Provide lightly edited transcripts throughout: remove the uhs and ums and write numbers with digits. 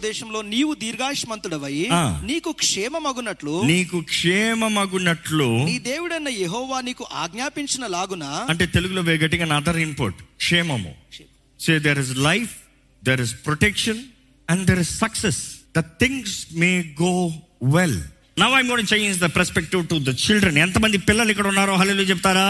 దేశంలో నీవు దీర్ఘాయుష్మంతుడవై నీకు క్షేమమగునట్లు నీ దేవుడైన యెహోవా నీకు ఆజ్ఞాపించిన లాగున. అంటే తెలుగులో గట్టిగా అదర్ ఇన్పుట్, క్షేమము. So there is life, there is protection and there is success. The things may go well. Now I am going to change the perspective to the children. ఎంతమంది పిల్లలు ఇక్కడ ఉన్నారో హల్లెలూయా చెప్తారా?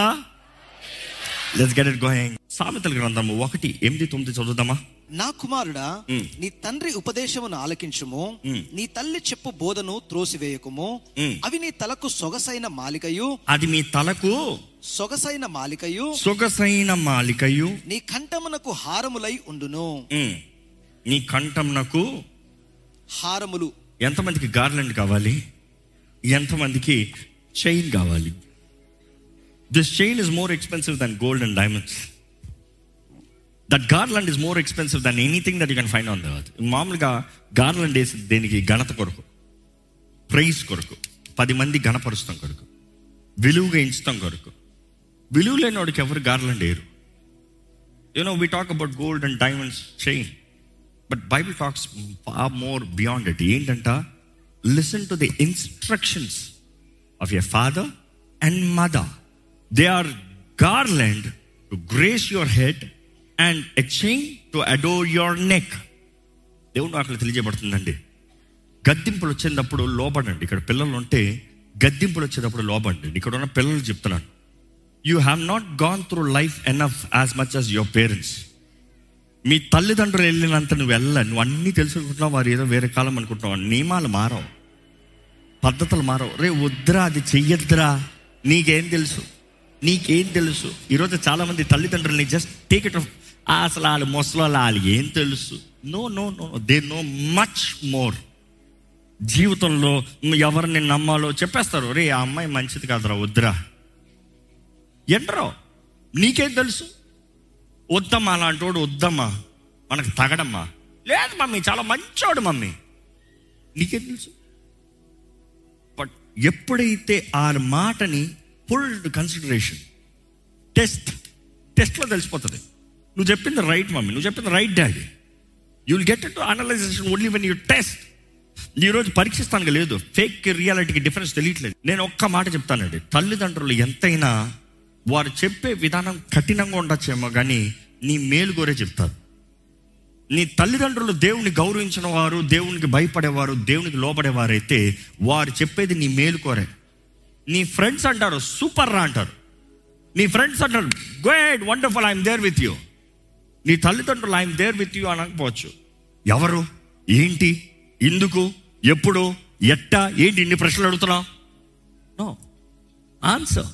Let's get it going. సామెతల గ్రంథము 1:8-9 చదువుదామా? నా కుమారుడా, నీ తండ్రి ఉపదేశమును ఆలకించుము, నీ తల్లి చెప్పు బోధను త్రోసివేయకుము. అవి నీ తలకు సొగసైన మాలికయు, అది మీ తలకు సొగసైన మాలికయు నీ కంఠమునకు హారములై ఉండును. నీ కంఠమునకు హారములు. ఎంతమందికి గార్లెండ్ కావాలి? ఎంతమందికి చైన్ కావాలి? This chain is more expensive than gold and diamonds. That garland is more expensive than anything that you can find on the earth. మామూలుగా గార్లాండ్ వేసి దేనికి? ఘనత కొరకు, ప్రైజ్ కొరకు, 10 మంది ఘనపరుస్తాం కొరకు, విలువగా ఎంచుతాం కొరకు. విలువ లేని వాడికి ఎవరు గార్లాండ్ వేయరు. We talk about gold and diamonds chain, but Bible talks far more beyond it. ఏంటంట? Listen to the instructions of your father and mother. They are garland to grace your head and a chain to adorn your neck. దేవుడు అక్కడ తెలియజేయబడుతుందండి. గద్దింపులు వచ్చేటప్పుడు లోబడండి. ఇక్కడ పిల్లలు ఉంటే గద్దింపులు వచ్చేటప్పుడు లోబడండి. ఇక్కడ ఉన్న పిల్లలు చెప్తున్నాను, you have not gone through life enough as much as your parents. మీ తల్లిదండ్రులు వెళ్ళినంత నువ్వు నువ్వు అన్నీ తెలుసుకుంటున్నావు. వారు ఏదో వేరే కాలం అనుకుంటున్నావు. నియమాలు మారవు, పద్ధతులు మారవు. రే వద్దురా, అది చెయ్యొద్దురా, నీకేం తెలుసు. ఈరోజు చాలా మంది తల్లిదండ్రులని జస్ట్ టేక్ ఇట్, అసలు వాళ్ళు ముసలి ఏం తెలుసు. No, they know much more. జీవితంలో ఎవరిని నమ్మాలో చెప్పేస్తారు. రే ఆ అమ్మాయి మంచిది కాదురా, వద్దురా. ఎంటరో నీకేం తెలుసు? వద్దమ్మా, అలాంటోడు వద్దమ్మా, మనకు తగడమ్మా. లేదు మమ్మీ, చాలా మంచోడు మమ్మీ. నీకేం తెలుసు? బట్ ఎప్పుడైతే ఆ మాటని ఫుల్ కన్సిడరేషన్, టెస్ట్లో తెలిసిపోతుంది. నువ్వు చెప్పింది రైట్ మమ్మీ, నువ్వు చెప్పింది right daddy. You will get it to analysation only when you test. ఈరోజు పరీక్షిస్తానికి లేదు, ఫేక్ రియాలిటీకి డిఫరెన్స్ తెలియట్లేదు. నేను ఒక్క మాట చెప్తానండి, తల్లిదండ్రులు ఎంతైనా వారు చెప్పే విధానం కఠినంగా ఉండొచ్చేమో కానీ నీ మేలు కోరే చెప్తారు. నీ తల్లిదండ్రులు దేవుని గౌరవించిన వారు, దేవునికి భయపడేవారు, దేవునికి లోపడేవారైతే వారు చెప్పేది నీ మేలు కోరే. నీ ఫ్రెండ్స్ అంటారు సూపర్ రా అంటారు, నీ ఫ్రెండ్స్ అంటారు good wonderful I'm there with you. నీ తల్లిదండ్రులు ఐఎమ్ దేర్ విత్ యూ అనకపోవచ్చు. ఎవరు, ఏంటి, ఎందుకు, ఎప్పుడు, ఎట్టా, ఏంటి ఇన్ని ప్రశ్నలు అడుగుతున్నావు? No, answer.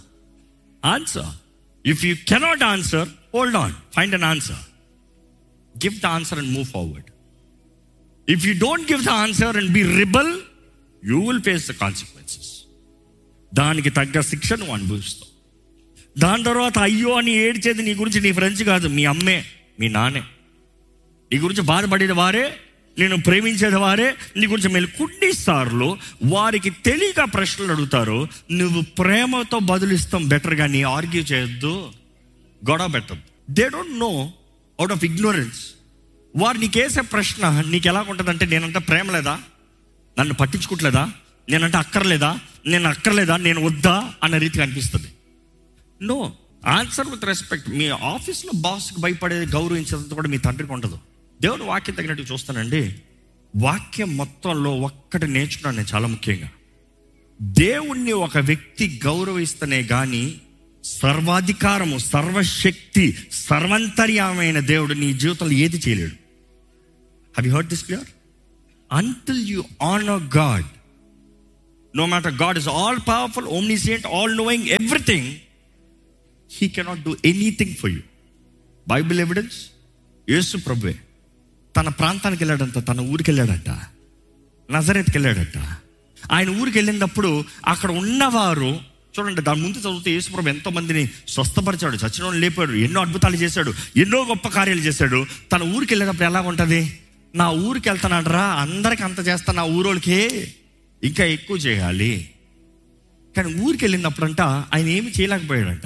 If you cannot answer, hold on, find an answer, give the answer and move forward. If you don't give the answer and B rebel, you will face the consequences. దానికి తగ్గ శిక్ష నువ్వు అనుభవిస్తావు. దాని తర్వాత అయ్యో అని ఏడ్చేది నీ గురించి నీ ఫ్రెండ్స్ కాదు, మీ అమ్మే, మీ నాన్నే. నీ గురించి బాధపడేది వారే, నేను ప్రేమించేది వారే. నీ గురించి మేలు కొన్నిసార్లు వారికి తెలియక ప్రశ్నలు అడుగుతారు, నువ్వు ప్రేమతో బదులిస్తాం బెటర్. కానీ ఆర్గ్యూ చేయొద్దు, గొడవ పెట్టద్దు. They don't know out of ignorance. వారు నీకేసే ప్రశ్న నీకు ఎలా ఉంటుందంటే, నేనంటే ప్రేమ లేదా, నన్ను పట్టించుకోవట్లేదా, నేనంటే అక్కర్లేదా, నేను వద్దా అన్న రీతిగా అనిపిస్తుంది. No, answer with respect. మీ ఆఫీస్లో బాస్కి భయపడే గౌరవించేంత కూడా మీ తండ్రికి ఉండదు. దేవుడు వాక్యం తగినట్టు చూస్తానండి. వాక్యం మొత్తంలో ఒక్కటి నేర్చుకున్నాను నేను చాలా ముఖ్యంగా. దేవుణ్ణి ఒక వ్యక్తి గౌరవిస్తేనే కానీ సర్వాధికారము, సర్వశక్తి, సర్వంతర్యమైన దేవుడు నీ జీవితంలో ఏది చేయలేడు. Have you heard this clear? Until you honour God, no matter God is all powerful, omniscient, all knowing, everything, he cannot do anything for you. Bible evidence, యేసు ప్రభువే తన ప్రాంతానికి వెళ్ళాడంట, తన ఊరికి వెళ్ళాడంట, నజరేత్కి వెళ్ళాడంట. ఆయన ఊరికి వెళ్ళినప్పుడు అక్కడ ఉన్నవారు చూడండి, దాని ముందు చదివితే యేసు ప్రభు ఎంతో మందిని స్వస్థపరిచాడు, చచ్చిన వాళ్ళు లేపాడు, ఎన్నో అద్భుతాలు చేశాడు, ఎన్నో గొప్ప కార్యాలు చేశాడు. తన ఊరికి వెళ్ళినప్పుడు ఎలా ఉంటుంది? నా ఊరికి వెళ్తానంటరా, అందరికి అంత చేస్తా, నా ఊరోళ్ళకే ఇంకా ఎక్కువ చేయాలి. కానీ ఊరికి వెళ్ళినప్పుడంట ఆయన ఏమి చేయలేకపోయాడంట.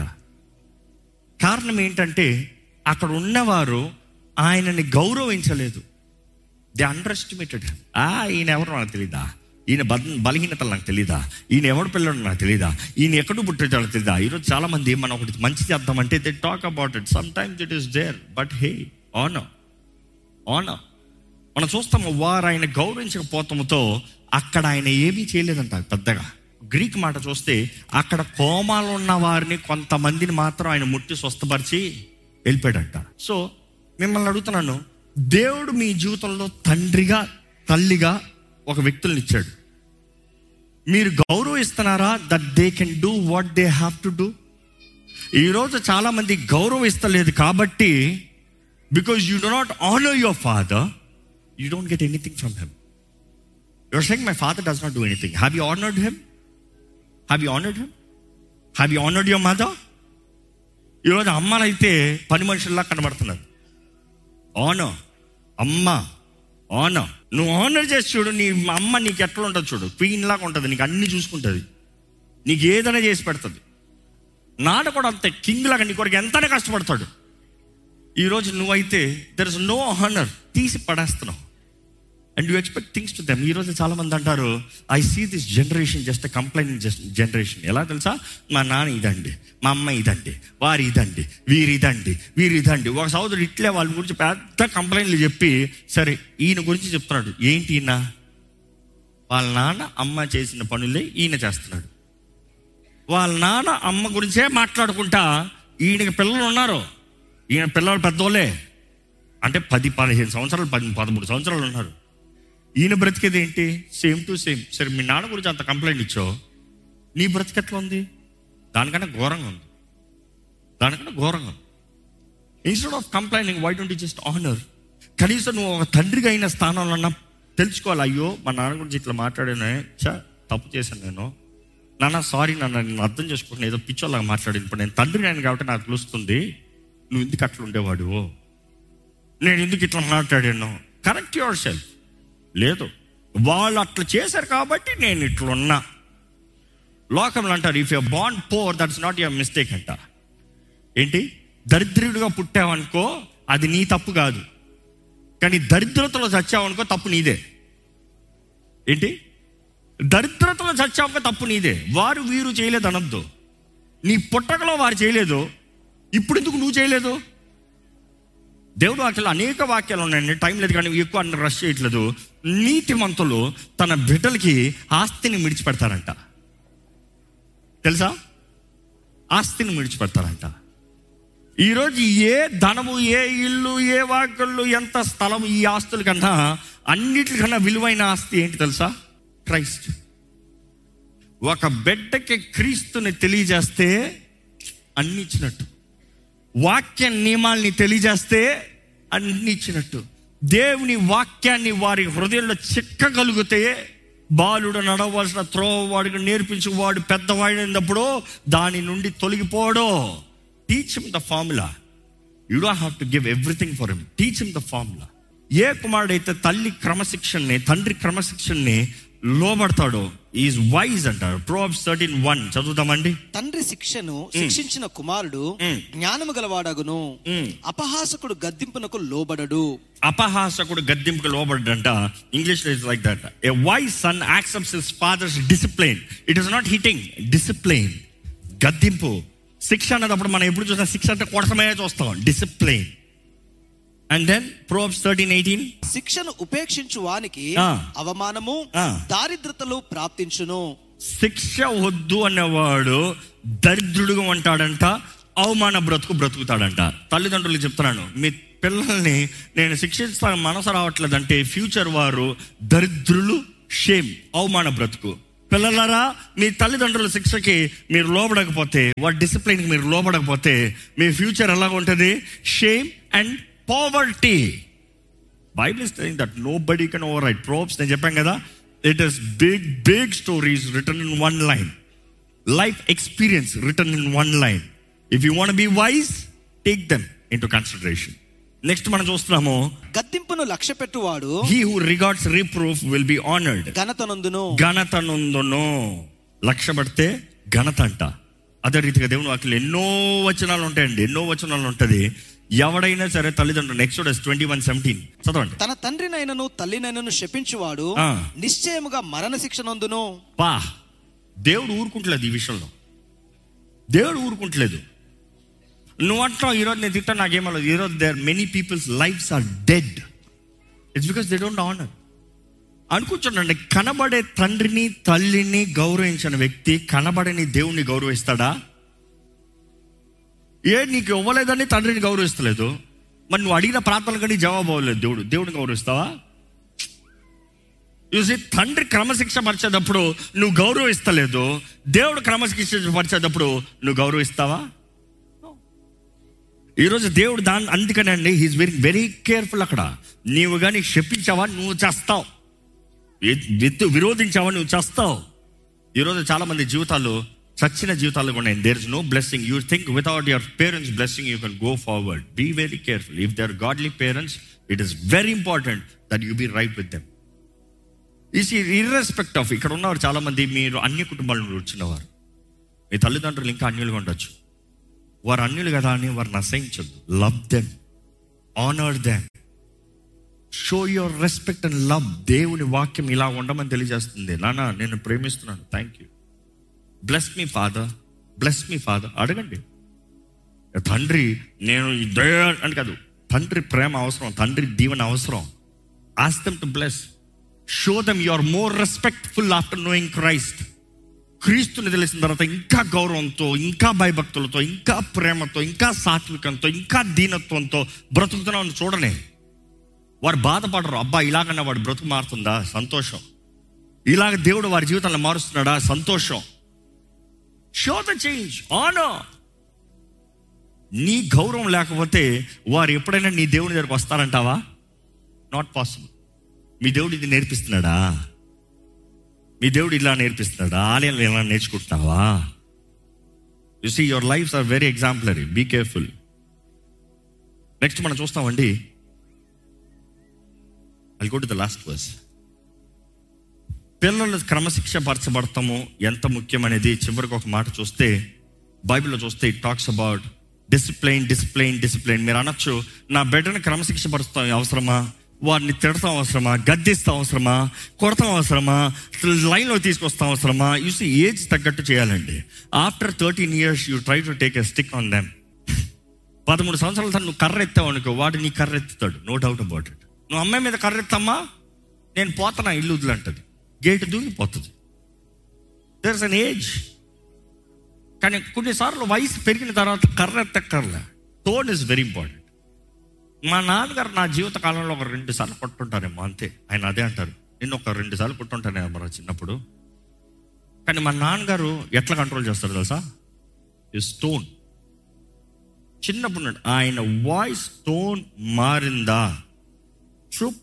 కారణం ఏంటంటే అక్కడ ఉన్నవారు ఆయనని గౌరవించలేదు. They under estimated. ఈయన ఎవరు నాకు తెలీదా, ఈయన బలహీనతలు నాకు తెలీదా, ఈయన ఎవడు పిల్లడు నాకు తెలీదా, ఈయన ఎక్కడో పుట్టాడో తెలీదా. ఈరోజు చాలా మంది మనం ఒకటి మంచి చేద్దామంటే they talk about it, some times it is there, but hey honour. మనం చూస్తాము వారు ఆయన గౌరవించకపోవటంతో అక్కడ ఆయన ఏమీ చేయలేదంట పెద్దగా. గ్రీక్ మాట చూస్తే అక్కడ కోమాలు ఉన్న వారిని కొంతమందిని మాత్రం ఆయన ముట్టి స్వస్థపరిచి వెళ్ళిపోయాడంట. సో మిమ్మల్ని అడుగుతున్నాను, దేవుడు మీ జీవితంలో తండ్రిగా తల్లిగా ఒక వ్యక్తులను ఇచ్చాడు. మీరు గౌరవిస్తున్నారా? That they can do what they have to do. ఈరోజు చాలా మంది గౌరవిస్తలేదు కాబట్టి, because you do not honour your father, you don't get anything from him. Your saying my father does not do anything. Have you honoured him? Have you honoured him? Have you honoured your mother? ఈరోజు అమ్మలైతే పని మనుషుల్లా కనబడుతున్నారు. Honour, అమ్మ honour. నువ్వు honour చేసి చూడు, నీ అమ్మ నీకు ఎట్లా ఉంటుంది చూడు, క్వీన్ లాగా ఉంటుంది, నీకు అన్ని చూసుకుంటుంది, నీకు ఏదైనా చేసి పెడుతుంది. నాన్న కూడా అంతే, కింగ్ లాగా నీ కొరకు ఎంతనే కష్టపడతాడు. ఈరోజు నువ్వైతే దెర్ ఇస్ నో ఆనర్, తీసి పడేస్తున్నావు. And you expect things to them. ఈరోజు చాలా మంది అంటారు, I see this generation just complaining generation. ఎలా తెలుసా? మా నాన్న ఇదండి, మా అమ్మ ఇదండి, వారి ఇదండి, వీరి ఇదండి. ఒక సోదరుడు ఇట్లే వాళ్ళ గురించి పెద్ద కంప్లైంట్లు చెప్పి, సరే ఈయన గురించి చెప్తున్నాడు. ఏంటి ఈయన? వాళ్ళ నాన్న అమ్మ చేసిన పనులే ఈయన చేస్తున్నాడు. వాళ్ళ నాన్న అమ్మ గురించే మాట్లాడుకుంటా ఈయనకి పిల్లలు ఉన్నారు. ఈయన పిల్లలు పెద్దోళ్ళే, అంటే 10-15 సంవత్సరాలు 13 సంవత్సరాలు ఉన్నారు. ఈయన బ్రతికేది ఏంటి? Same to same. సరే మీ నాన్న గురించి అంత కంప్లైంట్ ఇచ్చో, నీ బ్రతికి ఎట్లా ఉంది? దానికన్నా ఘోరంగా ఉంది. Instead of complaining, why don't you just honour? కనీసం నువ్వు ఒక తండ్రిగా అయిన స్థానంలో తెలుసుకోవాలి. అయ్యో మా నాన్న గురించి ఇట్లా మాట్లాడాను, తప్పు చేశాను నేను, నాన్న సారీ నాన్న, నేను అర్థం చేసుకుంటున్నా, ఏదో పిచ్చోలాగా మాట్లాడింది. ఇప్పుడు నేను తండ్రి అయిన కాబట్టి నాకు తెలుస్తుంది నువ్వు ఎందుకు అట్లా ఉండేవాడు, నేను ఎందుకు ఇట్లా మాట్లాడాను. Correct your self. లేదు, వాళ్ళు అట్లా చేశారు కాబట్టి నేను ఇట్లున్నా. లోకంలో అంటారు, if you're born pour that's not your mistake అంట. ఏంటి? దరిద్రుడిగా పుట్టావనుకో అది నీ తప్పు కాదు, కానీ దరిద్రతలో చచ్చావనుకో తప్పు నీదే. ఏంటి? దరిద్రతలో చచ్చావుకో తప్పు నీదే. వారు వీరు చేయలేదు అనొద్దు. నీ పుట్టకలో వారు చేయలేదు, ఇప్పుడు ఎందుకు నువ్వు చేయలేదు? దేవుడు వాక్యాలు అనేక వాక్యాలు ఉన్నాయండి, టైం లేదు కానీ ఎక్కువ అన్ని రష్ చేయట్లేదు. నీతిమంతులు తన బిడ్డలకి ఆస్తిని విడిచిపెడతారంట. తెలుసా? ఆస్తిని విడిచిపెడతారంట. ఈరోజు ఏ ధనము, ఏ ఇల్లు, ఏ వాక్యలు, ఎంత స్థలం, ఈ ఆస్తుల కన్నా అన్నిటికన్నా విలువైన ఆస్తి ఏంటి తెలుసా? క్రైస్ట్. ఒక బిడ్డకి క్రీస్తుని తెలియజేస్తే అన్ని ఇచ్చినట్టు. వాక్య నియమాల్ని తెలియజేస్తే అన్ని ఇచ్చినట్టు. దేవుని వాక్యాన్ని వారి హృదయంలో చిక్కగలిగితే, బాలుడు నడవలసిన త్రోవ వాడికి నేర్పించి వాడు పెద్దవాడినప్పుడు దాని నుండి తొలగిపోవడం. Teach him the formula. You don't have to give everything for him. Teach him the formula. ఏ కుమారుడైతే తల్లి క్రమశిక్షణని, తండ్రి క్రమశిక్షణని లోబడతాడో ఈజ్ వైజ్ అంటారు. Proverbs 13:1 చదువుతామండి. తండ్రి శిక్షను శిక్షించిన కుమారుడు జ్ఞానము గలవాడగును, అపహాసకుడు గద్దింపునకు లోబడడు. అపహాసకుడు గద్దింపుకు లోబడడంట. ఇంగ్లీష్ లో is like that. A wise son accepts his father's discipline. It is not hitting, discipline. గద్దింపు. శిక్ష అన్నప్పుడు మనం ఎప్పుడు చూసినా శిక్ష అంటే కొడసమే చూస్తాం. డిసిప్లిన్. అండ్ దెన్ Proverbs 13:18 శిక్షను ఉపేక్షించు వానికి అవమానము, దారిద్రతలు ప్రాప్తించును. శిక్ష వద్దు అనేవాడు దరిద్రుడుగా ఉంటాడంట, అవమాన బ్రతుకుతాడంట. తల్లిదండ్రులు చెప్తున్నాను, మీ పిల్లల్ని నేను శిక్షిస్తాను మనసు రావట్లేదంటే ఫ్యూచర్ వారు దరిద్రులు, షేమ్, అవమాన బ్రతుకు. పిల్లలారా, మీ తల్లిదండ్రుల శిక్షకి మీరు లోబడకపోతే, వాటి డిసిప్లిన్కి మీరు లోబడకపోతే మీ ఫ్యూచర్ ఎలాగ ఉంటుంది? Shame and poverty. Bible is saying that nobody can override. Proverbs నేను చెప్పాను కదా, it is big stories written in one line. Life experience written in one line. If you want to be wise, take them into consideration. Next మనం చూస్తున్నాము, గద్దింపును లక్ష్య పెట్టువాడు he who regards reproof will be honored. ఘనతనందును. లక్ష్య పెడితే ఘనత అంట. అదే రీతిగా దేవుని వాక్యంలో ఎన్నో వచనాలు ఉంటాయండి, ఎన్నో వచనాలు ఉంటుంది. ఎవడైనా సరే తల్లిదండ్రులు, ఎక్సోడస్ 21:17 చదవండి. తన తండ్రినైనను తల్లినైనను శపించువాడు నిశ్చయముగా మరణ శిక్ష నందును. దేవుడు ఊరుకుంటలేదు ఈ విషయంలో. దేవుడు ఊరుకుంటలేదు. నువ్వు అంటావు ఈరోజు నేను తిట్టా నాకేమో, ఈరోజు there many peoples lifes are dead. It's because they don't honour. అనుకుంటున్నాండి, కనబడే తండ్రిని తల్లిని గౌరవించిన వ్యక్తి కనబడని దేవుణ్ణి గౌరవిస్తాడా? నీకు ఇవ్వలేదని తండ్రిని గౌరవిస్తలేదు, మరి నువ్వు అడిగిన ప్రార్థనలు కానీ జవాబు అవ్వలేదు, దేవుడిని గౌరవిస్తావా? చూసి, తండ్రి క్రమశిక్ష పరిచేటప్పుడు నువ్వు గౌరవిస్తలేదు, దేవుడు క్రమశిక్ష పరిచేటప్పుడు నువ్వు గౌరవిస్తావా? ఈరోజు దేవుడు అందుకనే అండి, హీఈస్ వెరీ వెరీ కేర్ఫుల్. అక్కడ నీవు కానీ శపించావా నువ్వు చేస్తావు, విరోధించావా నువ్వు చేస్తావు. ఈరోజు చాలా మంది జీవితాలు చచ్చిన జీవితాలు ఉన్నాయి. There is no blessing. You think without your parents blessing you can go forward. Be very careful. If they are godly parents, it is very important that you be right with them. ఇర్రెస్పెక్ట్ of, ఇక్కడ ఉన్నవారు చాలా మంది మీరు అన్య కుటుంబాల నుండి వచ్చినవారు, మీ తల్లిదండ్రులు ఇంకా అన్యులుగా ఉండొచ్చు. వారు అన్యులు కదా అని వారిని అసహించద్దు. Love them, honour them, show your respect and love. దేవుని వాక్యం ఇలా ఉండమని తెలియజేస్తుంది. నాన్న నేను ప్రేమిస్తున్నాను, thank you, bless me father, bless me father. అడగండి. తండ్రి నేను ఇదే అని కాదు, తండ్రి ప్రేమ అవసరం, తండ్రి దీవెన అవసరం. Ask them to bless. Show them you are more respectful after knowing Christ. క్రీస్తుని తెలిసిన తర్వాత ఇంకా గౌరవంతో, ఇంకా భయభక్తులతో, ఇంకా ప్రేమతో, ఇంకా సాత్వికంతో, ఇంకా దీనత్వంతో బ్రతుకుతున్నామని చూడనే. వారు బాధపడరు. అబ్బా ఇలాగన్నా వాడు బ్రతుకు మారుతుందా, సంతోషం. ఇలాగ దేవుడు వారి జీవితాన్ని మారుస్తున్నాడా, సంతోషం. Show the change, honour. నీ గౌరవం లేకపోతే వారు ఎప్పుడైనా నీ దేవుని దగ్గరకు వస్తారంటావా? Not possible. మీ దేవుడు ఇది నేర్పిస్తున్నాడా? మీ దేవుడు ఇలా నేర్పిస్తున్నాడా? ఆలయంలో ఇలా నేర్చుకుంటున్నావా? You see your lifes are very exemplary. Be careful. Next మనం చూస్తామండి, I go to the last verse. పిల్లలు క్రమశిక్ష పరచబడతాము ఎంత ముఖ్యమనేది చివరికి ఒక మాట చూస్తే, బైబిల్లో చూస్తే it talks about discipline, discipline, discipline. మీరు అనొచ్చు, నా బిడ్డను క్రమశిక్ష పరుస్తాం అవసరమా? వారిని తిడతాం అవసరమా? గద్దిస్తాం అవసరమా? కొడతాం అవసరమా? లైన్లో తీసుకొస్తాం అవసరమా? యూసి ఏజ్ తగ్గట్టు చేయాలండి. After 13 years you try to take a stick on them. 13 సంవత్సరాల తర్వాత నువ్వు కర్ర ఎత్తావు అనుకో, వాడు నీ కర్ర ఎత్తుతాడు, నో డౌట్ అబౌట్ ఇట్. నువ్వు అమ్మాయి మీద కర్ర ఎత్తమ్మా, నేను పోతానా ఇల్లు వదిలంటది, gate దూకిపోతుంది. There is an age. కానీ కొన్నిసార్లు వయసు పెరిగిన తర్వాత కర్ర ఎత్తక్కర్లే. Tone is very important. మా నాన్నగారు నా జీవిత కాలంలో ఒక 2 సార్లు కొట్టుంటారేమో, అంతే. ఆయన అదే అంటారు, నేను ఒక 2 సార్లు కొట్టుంటానేమో మన చిన్నప్పుడు. కానీ మా నాన్నగారు ఎట్లా కంట్రోల్ చేస్తారు తెలుసా? ఈ స్టోన్. చిన్నప్పుడు ఆయన వాయిస్ టోన్ మారిందా చూప్.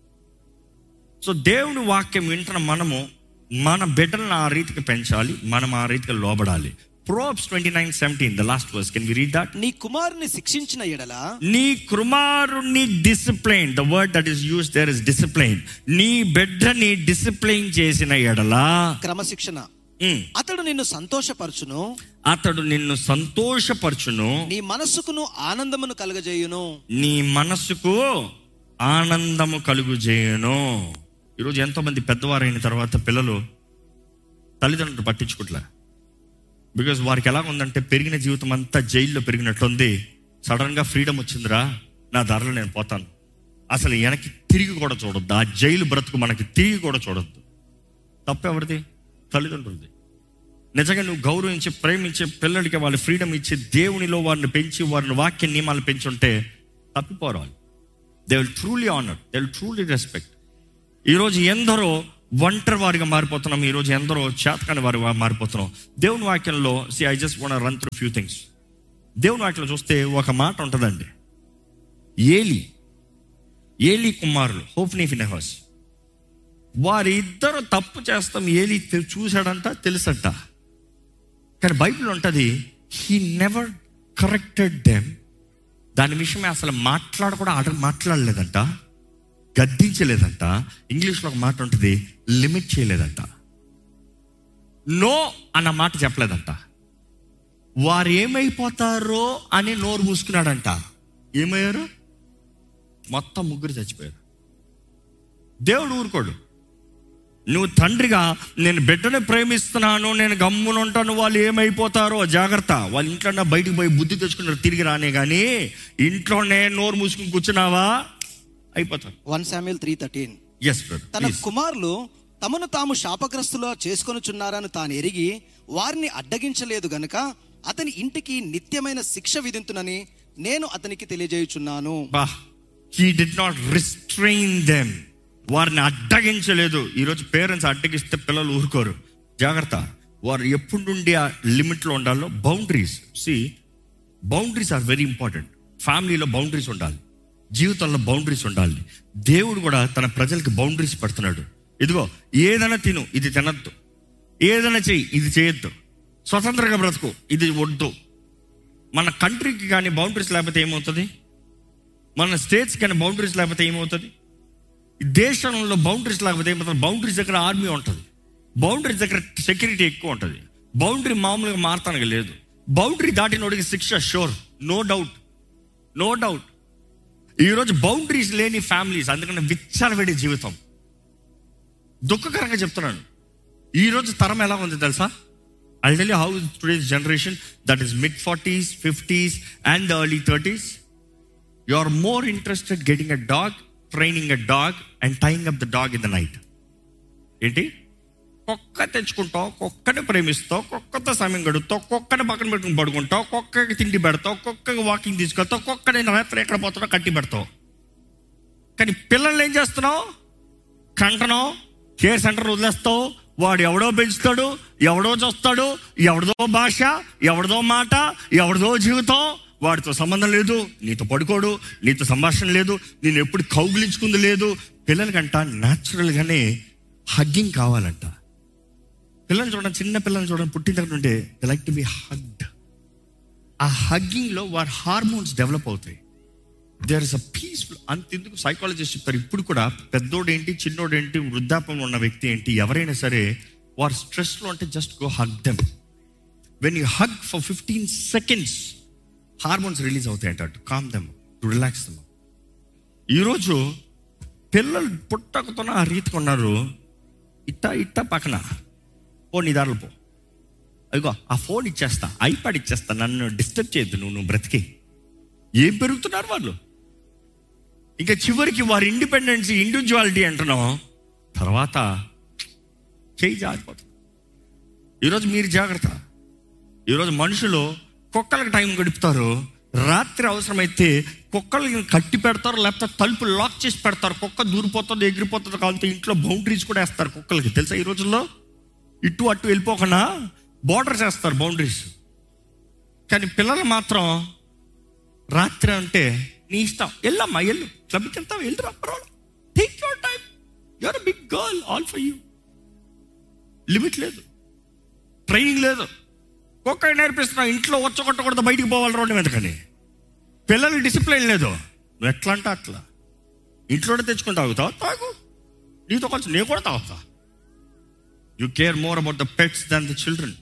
సో దేవుని వాక్యం వింటున్న మనము మన బిడ్డలను ఆ రీతికి పెంచాలి, మనం ఆ రీతికి లోబడాలి. Proverbs 29:17, the last verse. Can we read that? నీ కుమారుని శిక్షించిన ఎడల, నీ కుమారుని discipline, the word that is used there is discipline. నీ బిడ్డని డిసిప్లైన్ చేసిన ఎడల, క్రమశిక్షణ, అతడు నిన్ను సంతోషపరచును, అతడు నిన్ను సంతోషపరచును, నీ మనస్సుకును ఆనందమును కలుగజేయును, నీ మనస్సుకు ఆనందము కలుగుజేయును. ఈరోజు ఎంతో మంది పెద్దవారైన తర్వాత పిల్లలు తల్లిదండ్రులు పట్టించుకోవట్లే. బికాజ్ వారికి ఎలా ఉందంటే, పెరిగిన జీవితం అంతా జైల్లో పెరిగినట్లుంది. సడన్గా ఫ్రీడమ్ వచ్చిందిరా, నా ధరలో నేను పోతాను. అసలు వెనక్కి తిరిగి కూడా చూడొద్దు. ఆ జైలు బ్రతుకు మనకి తిరిగి కూడా చూడొద్దు. తప్పెవరిది? తల్లిదండ్రులది. నిజంగా నువ్వు గౌరవించి ప్రేమించే పిల్లలకి వాళ్ళ ఫ్రీడమ్ ఇచ్చి దేవునిలో వారిని పెంచి వారిని వాక్య నియమాలు పెంచుంటే తప్పిపోరు. They will truly honour, they will truly respect. ఈరోజు ఎందరో ఒంటరి వారిగా మారిపోతున్నాం. ఈరోజు ఎందరో చేతకాని వారిగా మారిపోతున్నాం. దేవుని వాక్యంలో I just want run through few things. దేవుని వాక్యంలో చూస్తే ఒక మాట ఉంటుందండి. ఏలీ కుమారులు హోఫ్నీ ఫినెహాస్, వారిద్దరు తప్పు చేస్తాం ఏలీ చూశాడంట, తెలుసంట. కానీ బైబిల్ ఉంటుంది, హీ నెవర్ కరెక్టెడ్ దెమ్. దాని విషయమే అసలు మాట్లాడలేదంట, గద్దించలేదంట. ఇంగ్లీష్లో ఒక మాట ఉంటుంది, లిమిట్ చేయలేదంట, నో అన్న మాట చెప్పలేదంట. వారు ఏమైపోతారో అని నోరు మూసుకున్నాడంట. ఏమయ్యారు? మొత్తం ముగ్గురు చచ్చిపోయారు. దేవుడు ఊరుకోడు. నువ్వు తండ్రిగా నేను బిడ్డని ప్రేమిస్తున్నాను, నేను గమ్మునుంటాను, వాళ్ళు ఏమైపోతారో జాగ్రత్త. వాళ్ళ ఇంట్లో బయటికి పోయి బుద్ధి తెచ్చుకున్నారు, తిరిగి రానే. కానీ ఇంట్లోనే నోరు మూసుకుని కూర్చున్నావా అయిపోతారు. 1 Samuel 3:13. Yes, brother. తన కుమారులు తమను తాము శాపగ్రస్తులుగా చేసుకొనుచున్నారని తాను ఎరిగి వారిని అడ్డగించలేదు గనుక అతని ఇంటికి నిత్యమైన శిక్ష విధింతునని నేను అతనికి తెలియజేయుచున్నాను. He did not restrain them. వారిని అడ్డగించలేదు. ఈరోజు పేరెంట్స్ అడ్డగిస్తే పిల్లలు ఊరుకోరు. జాగ్రత్త. వారు ఎప్పుడు నుండి ఆ లిమిట్లో ఉండాలో boundaries. Boundaries are very important. ఫ్యామిలీలో బౌండరీస్ ఉండాలి, జీవితంలో బౌండరీస్ ఉండాలి. దేవుడు కూడా తన ప్రజలకు బౌండరీస్ పెడుతున్నాడు. ఇదిగో ఏదైనా తిను, ఇది తినద్దు. ఏదైనా చెయ్యి, ఇది చేయొద్దు. స్వతంత్రంగా బ్రతుకు, ఇది వద్దు. మన కంట్రీకి కానీ బౌండరీస్ లేకపోతే ఏమవుతుంది? మన స్టేట్స్ కానీ బౌండరీస్ లేకపోతే ఏమవుతుంది? దేశంలో బౌండరీస్ లేకపోతే ఏమవుతుంది? బౌండరీస్ దగ్గర ఆర్మీ ఉంటుంది, బౌండరీస్ దగ్గర సెక్యూరిటీ ఎక్కువ ఉంటుంది. బౌండరీ మామూలుగా మారతానికి లేదు. బౌండరీ దాటినోడికి శిక్ష sure, no doubt, no doubt. ఈరోజు బౌండరీస్ లేని ఫ్యామిలీస్, అందుకని విచ్చలవిడి జీవితం. దుఃఖకరంగా చెప్తున్నాను. ఈరోజు తరం ఎలా ఉంది తెలుసా? I'll tell you how today's generation, that is mid-40s, 50s and the early 30s, you are more interested getting a dog, training a dog and tying up the dog in the night. ఏంటి? కుక్క తెచ్చుకుంటావు, కుక్కని ప్రేమిస్తావు, కుక్కతో సమయం గడుపుతావు, కుక్కని పక్కన పెట్టుకుని పడుకుంటావు, కుక్కకి తిండి పెడతావు, కుక్కకి వాకింగ్ తీసుకెళ్తావు, కుక్కని రాత్రి ఎక్కడ పోతాడో కట్టి పెడతావు. కానీ పిల్లల్ని ఏం చేస్తున్నావు? కంటనావు, కేర్ సెంటర్ వదిలేస్తావు. వాడు ఎవడో పెంచుతాడు, ఎవడో చూస్తాడు, ఎవరిదో భాష, ఎవరిదో మాట, ఎవరిదో జీవితం. వాడితో సంబంధం లేదు, నీతో పడుకోడు, నీతో సంభాషణ లేదు, నేను ఎప్పుడు కౌగిలించుకుంది లేదు. పిల్లలకంట న్యాచురల్గానే హగ్గింగ్ కావాలంట. పిల్లల్ని చూడండి, చిన్న పిల్లల్ని చూడండి, పుట్టిన దగ్గర నుండి they like to be hugged. ఆ హగ్గింగ్లో వారి హార్మోన్స్ డెవలప్ అవుతాయి. There is a peaceful. అంతెందుకు సైకాలజిస్ట్ చెప్తారు, ఇప్పుడు కూడా పెద్దోడేంటి, చిన్నోడేంటి, వృద్ధాపంలో ఉన్న వ్యక్తి ఏంటి, ఎవరైనా సరే వారు స్ట్రెస్లో అంటే just go hug them. When you hug for 15 seconds hormones release అవుతాయంట, to calm them, to relax them. ఈరోజు పిల్లలు పుట్టకుతున్న ఆ రీతికి ఉన్నారు. ఇట్టా పక్కన పో, నీ దారిలో పో, అదిగో ఆ ఫోన్ ఇచ్చేస్తా, ఐప్యాడ్ ఇచ్చేస్తా, నన్ను డిస్టర్బ్ చేయొద్దు, నువ్వు బ్రతికి. ఏం పెరుగుతున్నారు వాళ్ళు? ఇంకా చివరికి వారి ఇండిపెండెన్సీ, ఇండివిజువాలిటీ అంటున్నాం, తర్వాత చేయి జారిపోతుంది. ఈరోజు మీరు జాగ్రత్త. ఈరోజు మనుషులు కుక్కలకు టైం గడుపుతారు. రాత్రి అవసరమైతే కుక్కలకి కట్టి పెడతారు, లేకపోతే తలుపు లాక్ చేసి పెడతారు. కుక్క దూరిపోతుంది, ఎగిరిపోతుంది, కాబట్టి ఇంట్లో బౌండరీస్ కూడా వేస్తారు కుక్కలకి. తెలుసా? ఈ రోజుల్లో ఇటు అటు వెళ్ళిపోకుండా బోర్డర్స్ వేస్తారు, బౌండరీస్. కానీ పిల్లలు మాత్రం రాత్రి అంటే నీ ఇష్టం, వెళ్ళమ్మా, వెళ్ళు, క్లబ్కి వెళ్తావు, వెళ్ళురా, take your time, you're a big girl, all for you. Limit లేదు, ట్రైనింగ్ లేదు. కుక్క నేర్పిస్తున్నావు, ఇంట్లో వచ్చకొట్టకూడదు, బయటికి పోవాలి రోడ్డు మీద. కానీ పిల్లలు డిసిప్లిన్ లేదు. నువ్వు ఎట్లా అంటే అట్లా ఇంట్లోనే తెచ్చుకొని తాగుతావు, తాగు, నీతో కొంచెం నేను కూడా తాగుతా. You care more about the pets than the children.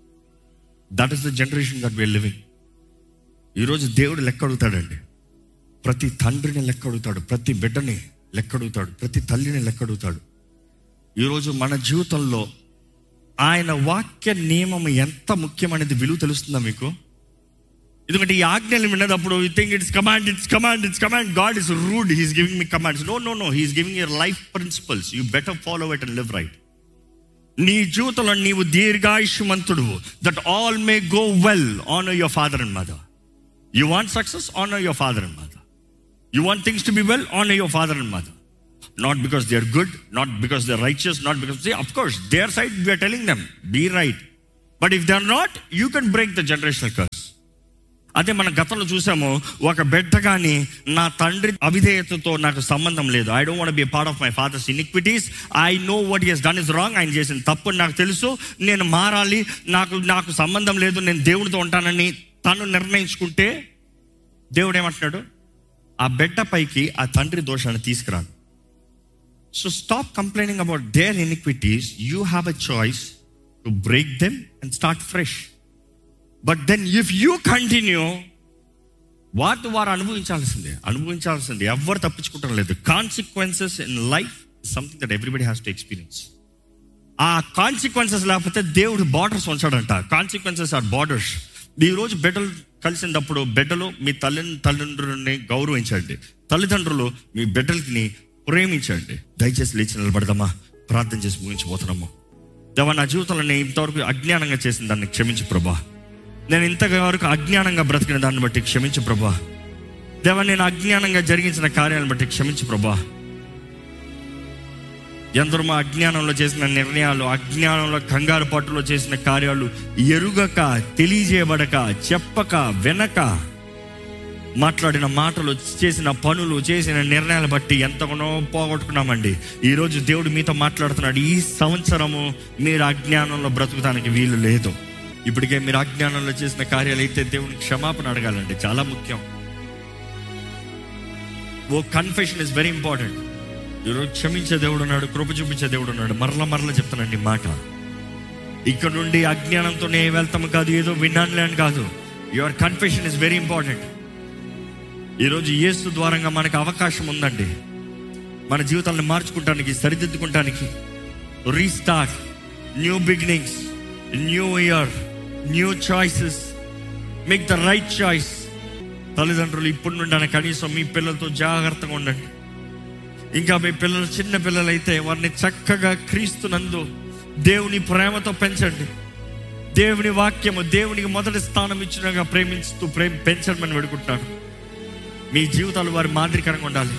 That is the generation that we are living. ఈరోజు దేవుడు లెక్క అడుగుతాడండి. ప్రతి తండ్రిని లెక్క అడుగుతాడు, ప్రతి బిడ్డని లెక్క అడుగుతాడు, ప్రతి తల్లిని లెక్క అడుగుతాడు. ఈరోజు మన జీవితంలో ఆయన వాక్య నియమం ఎంత ముఖ్యమనేది విలువ తెలుస్తుందా మీకు? ఎందుకంటే ఈ ఆజ్ఞలు విన్నప్పుడు you think it's command, it's command, it's command. God is rude, he's giving me commands. No, he's giving your life principles. You better follow it and live right. నీ జీవితంలో నీవు దీర్ఘాయుష్మంతుడు. That all may go well. Honour your father and mother. You want success? Honor your father and mother. You want things to be well? Honor your father and mother. Not because they are good, not because they are righteous, not because of course their side we are telling them be right, but if they are not, you can break the generational curse. అదే మన గతంలో చూసాము, ఒక బిడ్డ కానీ నా తండ్రి అవిధేయతతో నాకు సంబంధం లేదు, I don't want be part of my father's iniquities, I know what he has done is wrong, ఆయన చేసిన తప్పు నాకు తెలుసు, నేను మారాలి, నాకు సంబంధం లేదు, నేను దేవుడితో ఉంటానని తను నిర్ణయించుకుంటే దేవుడు ఏమంటున్నాడు? ఆ బిడ్డ పైకి ఆ తండ్రి దోషాన్ని తీసుకురాడు. So stop complaining about their iniquities. You have a choice to break them and start fresh. But then if you continue, వారు అనుభవించాల్సిందే. ఎవరు తప్పించుకుంటాం లేదు. Consequences in life something that everybody has to experience. ఆ కాన్సిక్వెన్సెస్ లేకపోతే దేవుడు borders ఉంచాడంట. Consequences are borders. ఈరోజు బిడ్డలు కలిసినప్పుడు బిడ్డలు మీ తల్లిదండ్రులని గౌరవించండి. తల్లిదండ్రులు మీ బిడ్డలని ప్రేమించండి. దయచేసి లేచి నిలబడదామా, ప్రార్థన చేసి ముగించిపోతున్నాము. దేవా, నా జీవితంలో నేను ఇంతవరకు అజ్ఞానంగా చేసిన దాన్ని క్షమించు ప్రభా. నేను ఇంతవరకు అజ్ఞానంగా బ్రతికిన దాన్ని బట్టి క్షమించు ప్రభా. దేవా, నేను అజ్ఞానంగా జరిగించిన కార్యాలను బట్టి క్షమించు ప్రభా. ఎందరో మా అజ్ఞానంలో చేసిన నిర్ణయాలు, అజ్ఞానంలో కంగారు పట్టులో చేసిన కార్యాలు, ఎరుగక, తెలియజేయబడక, చెప్పక, వినక మాట్లాడిన మాటలు, చేసిన పనులు, చేసిన నిర్ణయాలు బట్టి ఎంతగానో పోగొట్టుకున్నామండి. ఈరోజు దేవుడు మీతో మాట్లాడుతున్నాడు. ఈ సంవత్సరము మీరు అజ్ఞానంలో బ్రతుకుతానికి వీలు లేదు. ఇప్పటికే మీరు అజ్ఞానంలో చేసిన కార్యాలు అయితే దేవుని క్షమాపణ అడగాలండి, చాలా ముఖ్యం. Confession is very important. ఈరోజు క్షమించే దేవుడు ఉన్నాడు, కృప చూపించే దేవుడు ఉన్నాడు. మరలా చెప్తానండి మాట. ఇక్కడ నుండి అజ్ఞానంతోనే వెళ్తాము కాదు, ఏదో విన్నానులే అని కాదు. Your confession is very important. ఈరోజు యేసు ద్వారంగా మనకు అవకాశం ఉందండి, మన జీవితాలను మార్చుకుంటానికి, సరిదిద్దుకుంటానికి. Restart, new beginnings, new year, new choices. Make the right choice. తల్లిదండ్రులు ఇప్పటి నుండి కనీసం మీ పిల్లలతో జాగ్రత్తగా ఉండండి. ఇంకా మీ పిల్లలు చిన్న పిల్లలైతే వారిని చక్కగా క్రీస్తునందు దేవుని ప్రేమతో పెంచండి. దేవుని వాక్యము, దేవునికి మొదటి స్థానం ఇచ్చినగా ప్రేమించుతూ పెంచమని వేడుకుంటున్నాను. మీ జీవితాలు వారి మాదిరికరంగా ఉండాలి.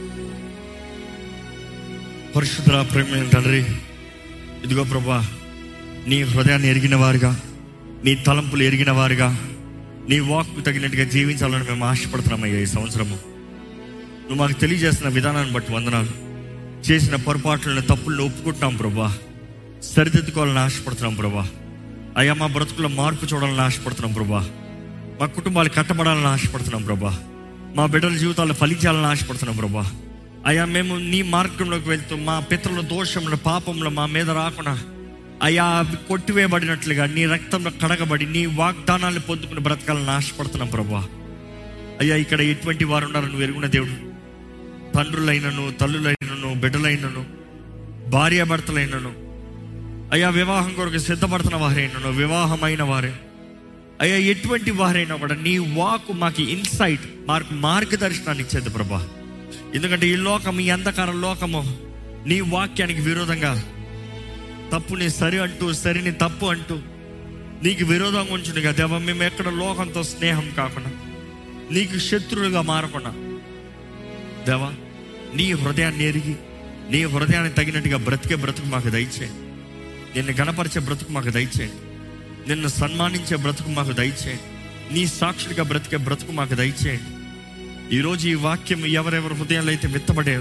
పరిశుద్ధ ప్రేమ తండ్రి, ఇదిగో ప్రభా, నీ హృదయాన్ని ఎరిగిన వారుగా, నీ తలంపులు ఎరిగిన వారుగా, నీ వాక్కు తగినట్టుగా జీవించాలని మేము ఆశపడుతున్నామయ్యా. ఈ సంవత్సరము నువ్వు మాకు తెలియజేస్తున్న విధానాన్ని బట్టి వందనాలు. చేసిన పొరపాట్లను, తప్పులను ఒప్పుకుంటున్నాం ప్రభా. సరిదిద్దుకోవాలని ఆశపడుతున్నాం ప్రభా. అయ్యా, మా బ్రతుకుల్లో మార్పు చూడాలని ఆశపడుతున్నాం ప్రభా. మా కుటుంబాలు కట్టబడాలని ఆశపడుతున్నాం ప్రభా. మా బిడ్డల జీవితాలు ఫలించాలని ఆశపడుతున్నాం ప్రభా. అయ్యా, మేము నీ మార్గంలోకి వెళ్తూ మా పితరుల దోషంలో, పాపంలో మా మీద రాకుండా అయ్యా అవి కొట్టివేయబడినట్లుగా నీ రక్తంలో కడగబడి నీ వాగ్దానాన్ని పొందుకుని బ్రతకాలని ఆశపడుతున్నాం ప్రభా. అయ్యా, ఇక్కడ ఎటువంటి వారు ఉన్నారు నువ్వు ఎరుగున్న దేవుడు. తండ్రులైనను, తల్లులైనను, బిడ్డలైనను, భార్యాభర్తలైనను, అయ్యా వివాహం కొరకు సిద్ధపడుతున్న వారైనను, వివాహమైన వారే, అయ్యా ఎటువంటి వారైనా కూడా నీ వాక్ మాకు ఇన్సైట్, మాకు మార్గదర్శనాన్ని ఇచ్చేది ప్రభా. ఎందుకంటే ఈ లోకం, ఈ అంధకార లోకము నీ వాక్యానికి విరోధంగా తప్పుని సరి అంటూ, సరిని తప్పు అంటూ నీకు విరోధంగా ఉంచుండగా దేవా, మేము ఎక్కడ లోకంతో స్నేహం కాకుండా, నీకు శత్రువులుగా మారకుండా దేవా, నీ హృదయాన్ని ఎరిగి, నీ హృదయాన్ని తగినట్టుగా బ్రతికే బ్రతుకు మాకు దయచేయండి. నిన్ను గణపరిచే బ్రతుకు మాకు దయచేయండి. నిన్ను సన్మానించే బ్రతుకు మాకు దయచేయండి. నీ సాక్షుడిగా బ్రతికే బ్రతుకు మాకు దయచేయండి. ఈరోజు ఈ వాక్యం ఎవరెవరి హృదయాలు అయితే విత్తబడే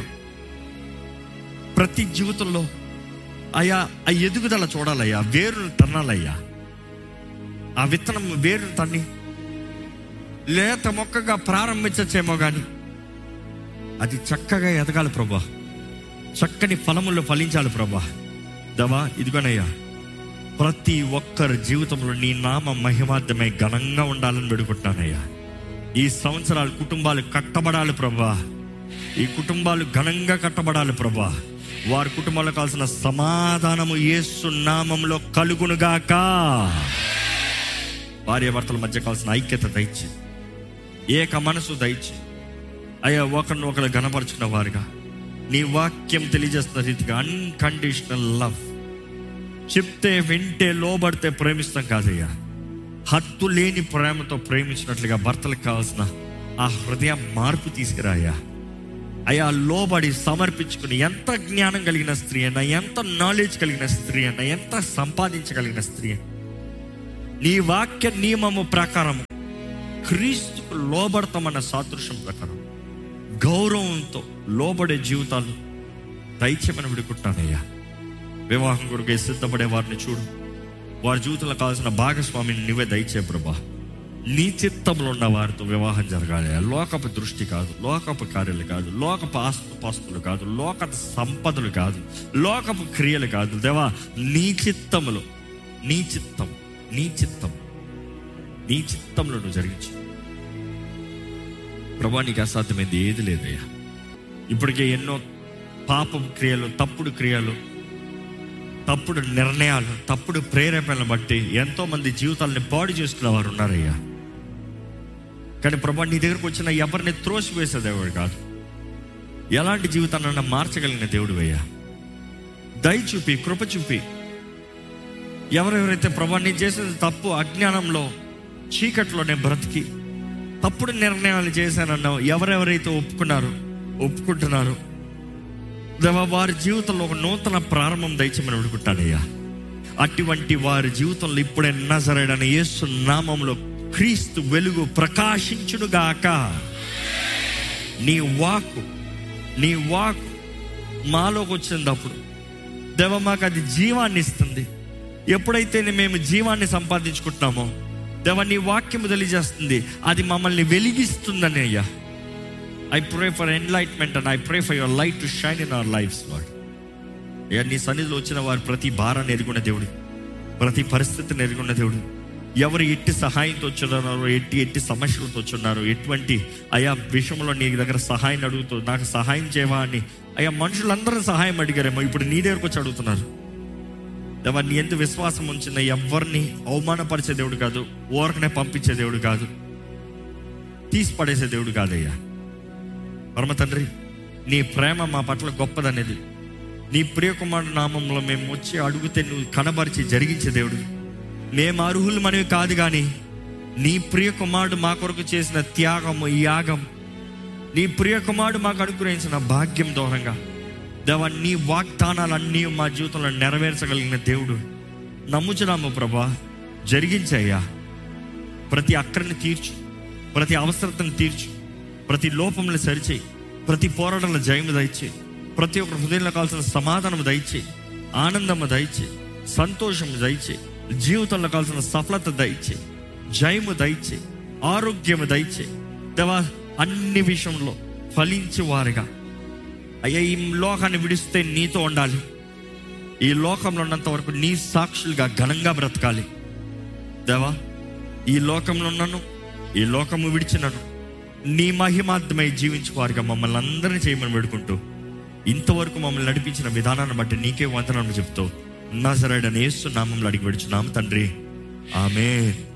ప్రతి జీవితంలో అయ్యా ఆ ఎదుగుదల చూడాలయ్యా, వేరును తన్నాలయ్యా. ఆ విత్తనం వేరును తన్ని లేత మొక్కగా ప్రారంభించచ్చేమో కానీ అది చక్కగా ఎదగాలి ప్రభా. చక్కని ఫలములు ఫలించాలి ప్రభా. దేవా, ఇదిగోనయ్యా, ప్రతి ఒక్కరి జీవితంలో నీ నామ మహిమార్థమై ఘనంగా ఉండాలని వేడుకుంటున్నానయ్యా. ఈ సంవత్సరాలు కుటుంబాలు కట్టబడాలి ప్రభా. ఈ కుటుంబాలు ఘనంగా కట్టబడాలి ప్రభా. వారి కుటుంబాల్లో కావాల్సిన సమాధానము యేసు నామంలో కలుగునుగాక. భార్యాభర్తల మధ్య కావాల్సిన ఐక్యత దయచి, ఏక మనసు దయచి అయ్యా, ఒకరిని ఒకరు ఘనపరుచుకున్న వారుగా నీ వాక్యం తెలియజేస్తున్న రీతిగా అన్కండిషనల్ లవ్, చెప్తే వింటే లోబడితే ప్రేమిస్తాం కాదయ్యా, హత్తు లేని ప్రేమతో ప్రేమించినట్లుగా భర్తలకు కావాల్సిన ఆ హృదయ మార్పు తీసుకురాయ్యా. అయ్యా, లోబడి సమర్పించుకుని, ఎంత జ్ఞానం కలిగిన స్త్రీ అయినా, ఎంత నాలెడ్జ్ కలిగిన స్త్రీ అయినా, ఎంత సంపాదించగలిగిన స్త్రీ, నీ వాక్య నియమము ప్రకారం క్రీస్తుకు లోబడతామన్న సాదృశ్యం ప్రకారం గౌరవంతో లోబడే జీవితాలు దయచేయమని విడుకుంటానయ్యా. వివాహం కొరకు సిద్ధపడే వారిని చూడు. వారి జీవితంలో కావాల్సిన భాగస్వామిని నువ్వే దయచే ప్రభా. నీ చిత్తంలో ఉన్న వారితో వివాహం జరగాలి. లోకపు దృష్టి కాదు, లోకపు కార్యాలు కాదు, లోకపు ఆస్తుపాస్తులు కాదు, లోక సంపదలు కాదు, లోకపు క్రియలు కాదు. దేవా, నీ చిత్తములో, నీ చిత్తం, నీ చిత్తం, నీ చిత్తంలో నువ్వు జరిగించు. ప్రభా నీకు అసాధ్యమైంది ఏది లేదయ్యా. ఇప్పటికే ఎన్నో పాప క్రియలు, తప్పుడు క్రియలు, తప్పుడు నిర్ణయాలు, తప్పుడు ప్రేరేపణలు బట్టి ఎంతోమంది జీవితాలని పాడు చేసుకున్న వారు ఉన్నారయ్యా. కానీ ప్రభా నీ దగ్గరకు వచ్చిన ఎవరిని త్రోసివేసే దేవుడు కాదు, ఎలాంటి జీవితాన్ని మార్చగలిగిన దేవుడు అయ్యా. దయ చూపి, కృప చూపి, ఎవరెవరైతే ప్రభా నీ చేసిన తప్పు అజ్ఞానంలో చీకట్లోనే బ్రతికి తప్పుడు నిర్ణయాలు చేశానన్నావు, ఎవరెవరైతే ఒప్పుకుంటున్నారు దేవా, వారి జీవితంలో ఒక నూతన ప్రారంభం దయచేయమని అడుగుతానయ్యా. అటువంటి వారి జీవితంలో ఇప్పుడే నజరేయుడైన యేసు నామములో క్రీస్తు వెలుగు ప్రకాశించునుగాక. నీ వాక్ మాలోకి వచ్చినప్పుడు దేవా మాకు అది జీవాన్ని ఇస్తుంది. ఎప్పుడైతే మేము జీవాన్ని సంపాదించుకుంటున్నామో దేవా నీ వాక్యము తెలియజేస్తుంది, అది మమ్మల్ని వెలిగిస్తుందని అయ్యా. I pray for enlightenment and I pray for your light to shine in our lives, Lord. అయ్యా నీ సన్నిధిలో వచ్చిన వారు ప్రతి భారాన్ని ఎరుగున్న దేవుడు, ప్రతి పరిస్థితిని ఎరుగున్న దేవుడు, ఎవరు ఎట్టి సహాయంతో వచ్చున్నారో, ఎట్టి సమస్యలతో వచ్చున్నారో, ఎటువంటి అయా విషయంలో నీ దగ్గర సహాయం అడుగుతూ నాకు సహాయం చేయవా అని అయ్యా మనుషులందరూ సహాయం అడిగారేమో, ఇప్పుడు నీ దగ్గరకు వచ్చి అడుగుతున్నారు. దేవా నీ ఎంత విశ్వాసం ఉంచిన ఎవరిని అవమానపరిచే దేవుడు కాదు, ఊరకనే పంపించే దేవుడు కాదు, తీసి పడేసే దేవుడు కాదయ్యా. పరమ తండ్రి, నీ ప్రేమ మా పట్ల గొప్పదనేది, నీ ప్రియకుమారుడు నామంలో మేము వచ్చి అడిగితే నువ్వు కనబరిచి జరిగించే దేవుడు. మేము అర్హులు మనవి కాదు, కానీ నీ ప్రియకుమారుడు మా కొరకు చేసిన త్యాగము, యాగం, నీ ప్రియకుమారుడు మాకు అనుగ్రహించిన భాగ్యం దూరంగా దేవా నీ వాగ్దానాలన్నీ మా జీవితంలో నెరవేర్చగలిగిన దేవుడు నమ్ముచున్నాము ప్రభా. జరిగించయ్యా. ప్రతి అక్కడిని తీర్చు, ప్రతి అవసరతను తీర్చు, ప్రతి లోపంలో సరిచేయి, ప్రతి పోరాటంలో జయము దయచేయి, ప్రతి ఒక్కరి హృదయంలో కావాల్సిన సమాధానము దయచేయి, ఆనందము దయచేయి, సంతోషము దయచేయి, జీవితంలో కావాల్సిన సఫలత దయచేయి, జయము దయచేయి, ఆరోగ్యము దయచేయి దేవా. అన్ని విషయంలో ఫలించే వారుగా అయ్యా ఈ లోకాన్ని విడిస్తే నీతో ఉండాలి, ఈ లోకంలో ఉన్నంత వరకు నీ సాక్షులుగా ఘనంగా బ్రతకాలి దేవా. ఈ లోకంలో ఉన్నాను, ఈ లోకము విడిచినను నీ మహిమార్థమై జీవించువారుగా మమ్మల్ని అందరినీ చేయమని పెడుకుంటూ ఇంతవరకు మమ్మల్ని నడిపించిన విధానాన్ని బట్టి నీకే వందనాలు చెప్తూ నజరేయుడైన యేసు నామములో అడిగి పెడుచున్నాము తండ్రి, ఆమేన్.